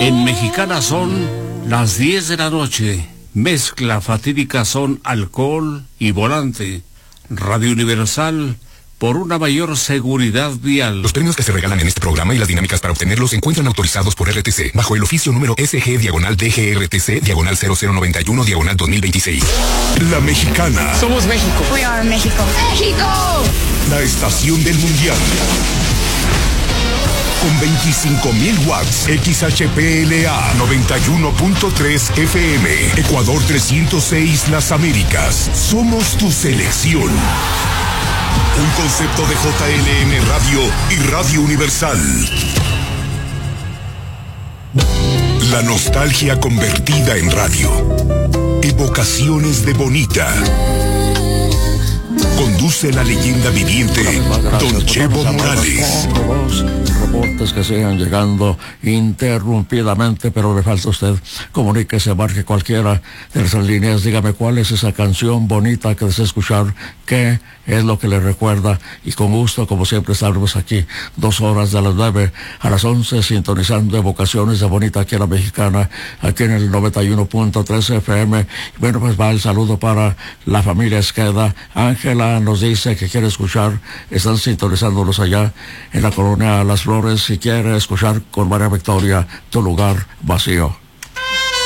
En Mexicana son las 10 de la noche. Mezcla fatídica son alcohol y volante. Radio Universal, por una mayor seguridad vial. Los premios que se regalan en este programa y las dinámicas para obtenerlos se encuentran autorizados por RTC, bajo el oficio número SG/DGRTC/00121/2026. La Mexicana. Somos México. We are México. ¡México! La estación del mundial. Con 25,000 watts, XHPLA 91.3 FM, Ecuador 306 Las Américas. Somos tu selección. Un concepto de JLM Radio y Radio Universal. La nostalgia convertida en radio. Evocaciones de Bonita. Conduce la leyenda viviente, Don Chevo Morales. Reportes que sigan llegando interrumpidamente, pero le falta a usted. Comuníquese, marque cualquiera de nuestras líneas. Dígame cuál es esa canción bonita que desea escuchar, qué es lo que le recuerda, y con gusto, como siempre, estaremos aquí 2 horas, de las 9 a las 11, sintonizando Evocaciones de Bonita aquí en La Mexicana, aquí en el 91.3 FM. Bueno, pues va el saludo para la familia Esqueda. Ángela nos dice que quiere escuchar, están sintonizándonos allá en la colonia Las Flores, si quiere escuchar con María Victoria, Tu Lugar Vacío.